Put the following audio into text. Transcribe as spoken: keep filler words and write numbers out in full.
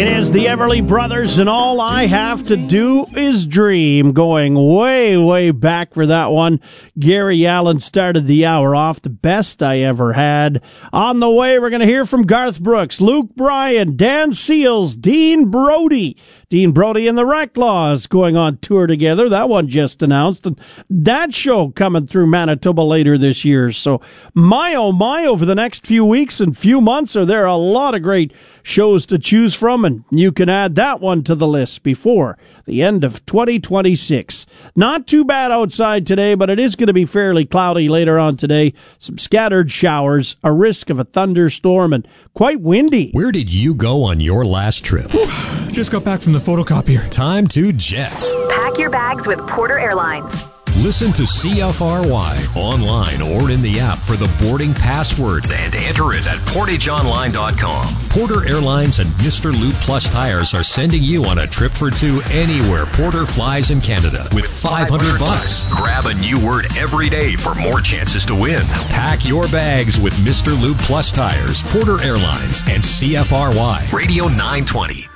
It is the Everly Brothers, and all I have to do is dream. Going way, way back for that one. Gary Allen started the hour off, the best I ever had. On the way, we're going to hear from Garth Brooks, Luke Bryan, Dan Seals, Dean Brody. Dean Brody and the Reclaws going on tour together. That one just announced. And that show coming through Manitoba later this year. So, my oh my, over the next few weeks and few months, are there a lot of great shows to choose from, and you can add that one to the list before the end of twenty twenty-six. Not too bad outside today, but it is going to be fairly cloudy later on today. Some scattered showers, a risk of a thunderstorm, and quite windy. Where did you go on your last trip? Whew, just got back from the photocopier. Time to jet. Pack your bags with Porter Airlines. Listen to C F R Y online or in the app for the boarding password and enter it at portage online dot com. Porter Airlines and Mister Lube Plus Tires are sending you on a trip for two anywhere Porter flies in Canada with five hundred bucks. Grab a new word every day for more chances to win. Pack your bags with Mister Lube Plus Tires, Porter Airlines, and C F R Y. Radio nine twenty.